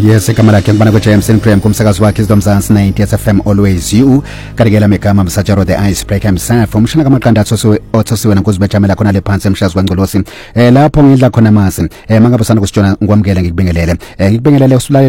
yes igama lakhe ngibana kweJames Prem kumsakazo wakhe izomzansi 90 FM always you karikela megama msajaro the icebreaker himself umshina kamaqanda othosiwe nankuzibejamela khona le phansi emshazi kwaNgcolosi lapho ngidla khona masi mangabe sana kusitshona ngikwamukele ngikubingelele usulalela